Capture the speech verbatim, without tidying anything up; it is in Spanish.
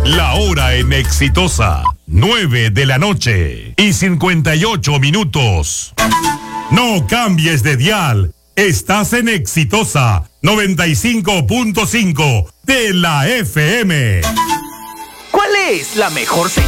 La hora en Exitosa, nueve de la noche y cincuenta y ocho minutos. No cambies de dial, estás en Exitosa, noventa y cinco punto cinco de la F M. ¿Cuál es la mejor señal?